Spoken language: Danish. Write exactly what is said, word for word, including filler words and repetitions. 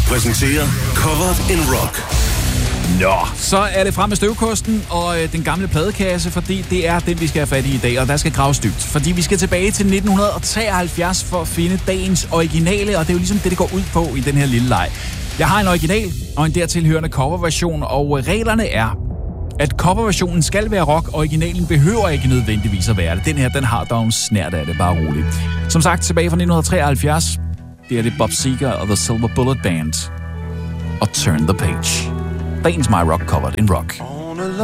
præsenterer Covered in Rock. Nå, så er det frem med støvkosten og øh, den gamle pladekasse, fordi det er den, vi skal have fat i i dag, og der skal graves dybt. Fordi vi skal tilbage til nitten treoghalvfjerds for at finde dagens originale, og det er jo ligesom det, det går ud på i den her lille leg. Jeg har en original og en dertilhørende coverversion, og reglerne er, at coverversionen skal være rock, originalen behøver ikke nødvendigvis at være det. Den her, den har dog en snært af det, bare roligt. Som sagt, tilbage fra nitten treoghalvfjerds, det er det Bob Seger og The Silver Bullet Band og Turn the Page. Dagens My Rock Covered in Rock.